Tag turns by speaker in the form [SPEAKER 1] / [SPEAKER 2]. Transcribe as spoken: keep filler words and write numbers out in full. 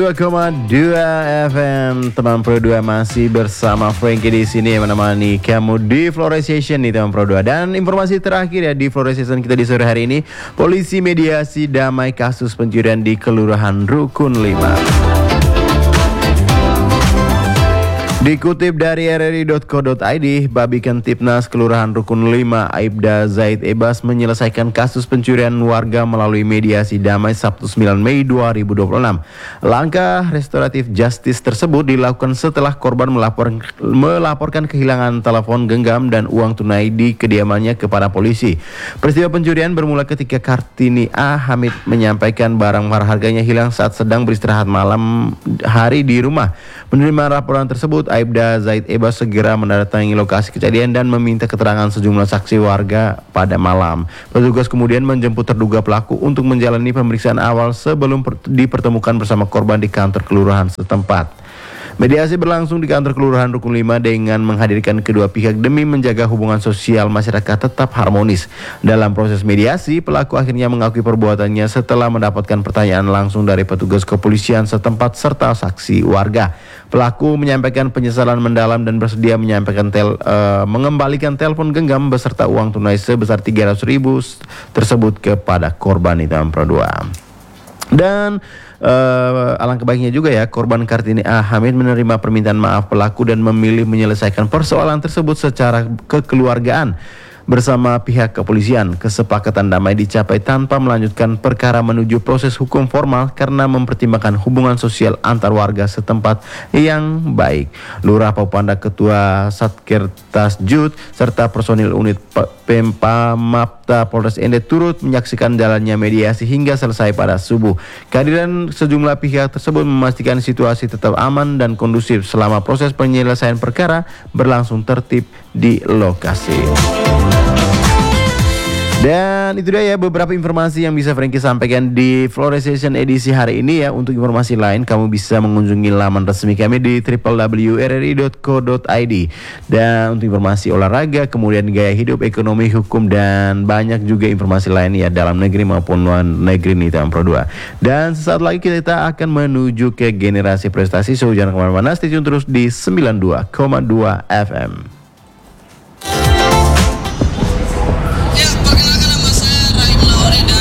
[SPEAKER 1] dua koma dua F M teman Pro dua masih bersama Frankie di sini yang menemani kamu di Florestation nih teman Pro dua. Dan informasi terakhir ya di Florestation kita di sore hari ini, polisi mediasi damai kasus pencurian di Kelurahan Rukun lima. Dikutip dari r r i dot co dot i d, Babi Kantipnas Kelurahan Rukun lima Aibda Zaid Ebas menyelesaikan kasus pencurian warga melalui mediasi damai Sabtu sembilan Mei dua ribu dua puluh enam. Langkah restoratif justice tersebut dilakukan setelah korban melapor, melaporkan kehilangan telepon genggam dan uang tunai di kediamannya kepada polisi. Peristiwa pencurian bermula ketika Kartini A. Hamid menyampaikan barang harganya hilang saat sedang beristirahat malam hari di rumah. Menerima laporan tersebut, Aibda Zaid Ebas segera mendatangi lokasi kejadian dan meminta keterangan sejumlah saksi warga pada malam. Petugas kemudian menjemput terduga pelaku untuk menjalani pemeriksaan awal sebelum dipertemukan bersama korban di kantor kelurahan setempat. Mediasi berlangsung di kantor Kelurahan Rukun lima dengan menghadirkan kedua pihak demi menjaga hubungan sosial masyarakat tetap harmonis. Dalam proses mediasi, pelaku akhirnya mengakui perbuatannya setelah mendapatkan pertanyaan langsung dari petugas kepolisian setempat serta saksi warga. Pelaku menyampaikan penyesalan mendalam dan bersedia menyampaikan tel, uh, mengembalikan telepon genggam beserta uang tunai sebesar tiga ratus ribu tersebut kepada korban di dalam Pro dua. Dan uh, alangkah baiknya juga ya, korban Kartini A. Hamid menerima permintaan maaf pelaku dan memilih menyelesaikan persoalan tersebut secara kekeluargaan bersama pihak kepolisian. Kesepakatan damai dicapai tanpa melanjutkan perkara menuju proses hukum formal karena mempertimbangkan hubungan sosial antar warga setempat yang baik. Lurah Papanda, Ketua Satkertas Jud serta personil unit Pempa Mapta Polres Ende turut menyaksikan jalannya mediasi hingga selesai pada subuh. Kehadiran sejumlah pihak tersebut memastikan situasi tetap aman dan kondusif selama proses penyelesaian perkara berlangsung tertib di lokasi. Dan itu dia ya beberapa informasi yang bisa Frankie sampaikan di Florestation edisi hari ini ya. Untuk informasi lain kamu bisa mengunjungi laman resmi kami di w w w titik r r i titik co titik i d. Dan untuk informasi olahraga, kemudian gaya hidup, ekonomi, hukum, dan banyak juga informasi lain ya dalam negeri maupun luar negeri nih teman Pro dua. Dan sesaat lagi kita akan menuju ke generasi prestasi. So jangan kemana-mana, stay tune terus di sembilan puluh dua koma dua F M.
[SPEAKER 2] Ya, perkenalkan nama saya Rahim Lauri dan